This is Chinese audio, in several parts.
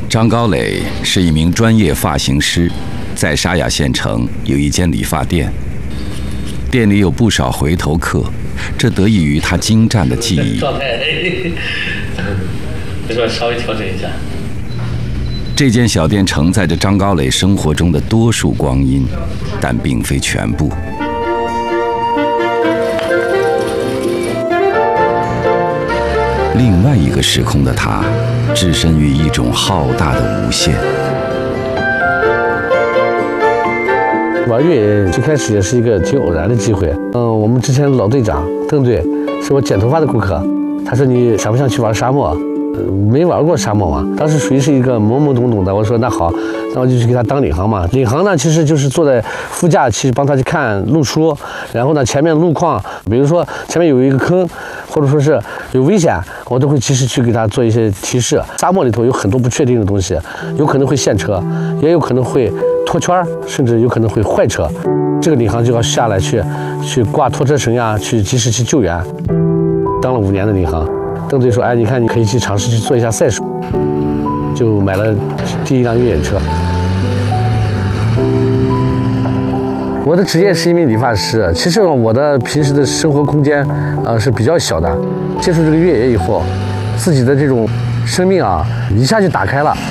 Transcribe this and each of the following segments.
张高磊是一名专业发型师，在沙雅县城有一间理发店，店里有不少回头客，这得益于他精湛的技艺。 状态，就说稍微调整一下。 这间小店承载着张高磊生活中的多数光阴，但并非全部。另外一个时空的他，置身于一种浩大的无限。 玩越野最开始也是一个挺偶然的机会。我们之前老队长邓队是我剪头发的顾客，他说你想不想去玩沙漠？没玩过沙漠嘛，当时属于是一个懵懵懂懂的。我说那好，那我就去给他当领航嘛。领航呢，其实就是坐在副驾去帮他去看路书，然后呢前面路况，比如说前面有一个坑，或者说是有危险，我都会及时去给他做一些提示。沙漠里头有很多不确定的东西，有可能会陷车，也有可能会脱圈，甚至有可能会坏车。这个领航就要下来去挂拖车绳呀，去及时去救援。当了5年的领航。邓队说：“哎，你看，你可以去尝试去做一下赛手。”就买了第一辆越野车。我的职业是一名理发师，其实我的平时的生活空间是比较小的。接触这个越野以后，自己的这种生命一下就打开了。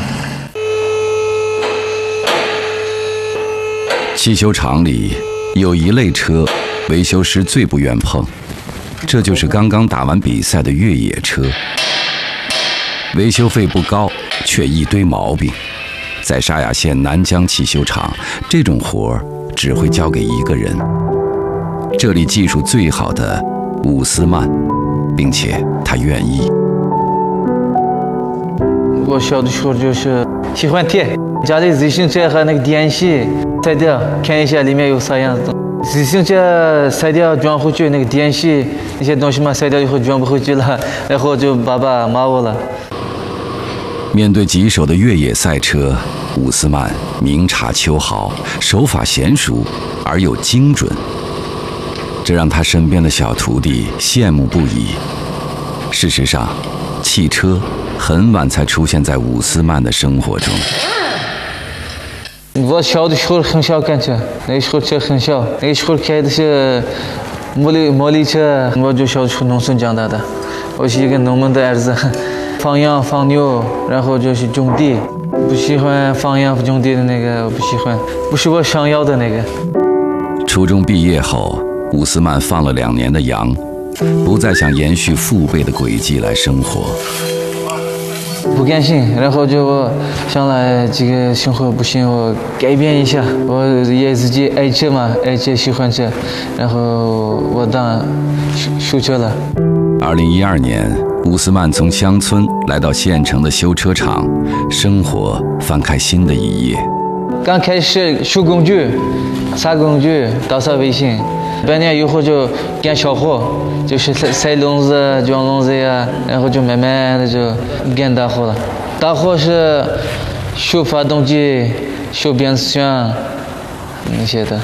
汽修厂里有一类车，维修师最不愿碰。这就是刚刚打完比赛的越野车，维修费不高，却一堆毛病。在沙雅县南江汽修厂，这种活儿只会交给一个人。这里技术最好的伍斯曼，并且他愿意。 我小的时候就是喜欢贴家里自行车和那个电线拆掉，看一下里面有啥样子。自行车拆掉装回去，那个电线那些东西嘛，拆掉以后装不回去了，然后就爸爸骂我了。 面对棘手的越野赛车，伍斯曼明察秋毫，手法娴熟而又精准，这让他身边的小徒弟羡慕不已。事实上，汽车很晚才出现在伍斯曼的生活中。 我小的时候很小感觉，那个时候车很小，那个时候开的是摩力车。我就小时候农村长大的，我是一个农民的儿子，放羊放牛，然后就是种地。不喜欢放羊种地的那个，我不喜欢，不是我想要的那个。 初中毕业后，伍斯曼放了2年的羊，不再想延续父辈的轨迹来生活。 不甘心，然后就想来这个生活不行，我改变一下。我也自己爱车嘛，爱车喜欢车，然后我当修车了。 2012年，伍斯曼从乡村来到县城的修车厂，生活翻开新的一页。 刚开始修工具、擦工具、打扫卫生，半年以后就干小活，就是塞笼子、装笼子呀，然后就慢慢的就干大活了。大活是修发动机、修变速箱那些的。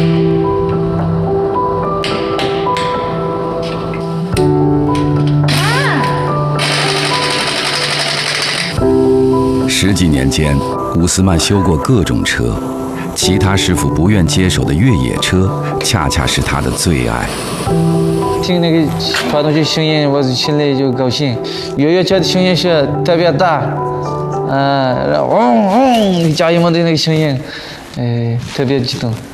10几年间，伍斯曼修过各种车，其他师傅不愿接手的越野车，恰恰是他的最爱。 听那个发动机声音，我心里就高兴。越野车的声音是特别大，然后加油门的那个声音，特别激动。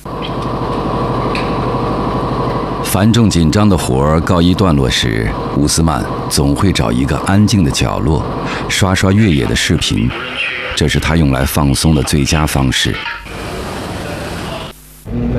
繁重紧张的活儿告一段落时，伍斯曼总会找一个安静的角落，刷刷越野的视频，这是他用来放松的最佳方式。